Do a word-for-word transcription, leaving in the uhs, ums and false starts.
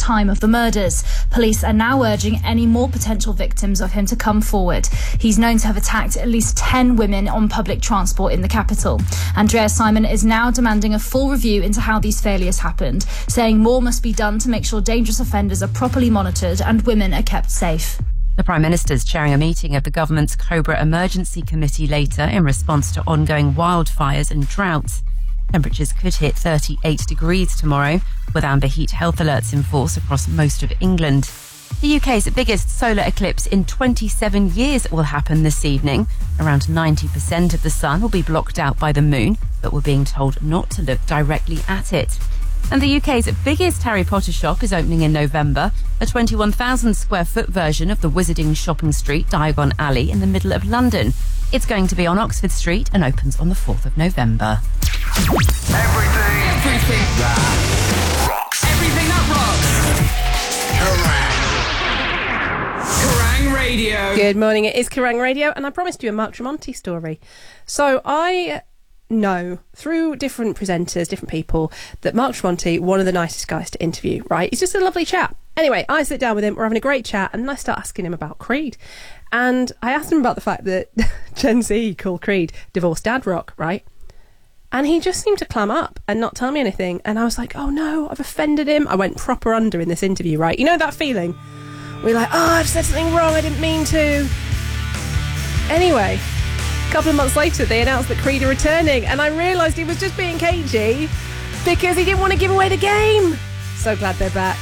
time of the murders. Police are now urging any more potential victims of him to come forward. He's known to have attacked at least ten women on public transport in the capital. Andreas Simon is now demanding a full review into how these failures happened, saying more must be done to make sure dangerous offenders are properly monitored and women are kept safe. The Prime Minister's chairing a meeting of the government's Cobra Emergency Committee later in response to ongoing wildfires and droughts. Temperatures could hit thirty-eight degrees tomorrow, with amber heat health alerts in force across most of England. The U K's biggest solar eclipse in twenty-seven years will happen this evening. Around ninety percent of the sun will be blocked out by the moon, but we're being told not to look directly at it. And the U K's biggest Harry Potter shop is opening in November, a twenty-one thousand square foot version of the Wizarding Shopping Street Diagon Alley in the middle of London. It's going to be on Oxford Street and opens on the fourth of November. Everything, everything that rocks. Everything that rocks. Kerrang! Kerrang Radio. Good morning, it is Kerrang Radio, and I promised you a Mark Tremonti story. So I know through different presenters, different people, that Mark Tremonti, one of the nicest guys to interview, right? He's just a lovely chap. Anyway, I sit down with him, we're having a great chat, and then I start asking him about Creed. And I asked him about the fact that Gen Z call Creed divorced dad rock, right? And he just seemed to clam up and not tell me anything. And I was like, oh no, I've offended him. I went proper under in this interview, right? You know that feeling? We're like, oh, I've said something wrong, I didn't mean to. Anyway, a couple of months later, they announced that Creed are returning, and I realised he was just being cagey because he didn't want to give away the game. So glad they're back.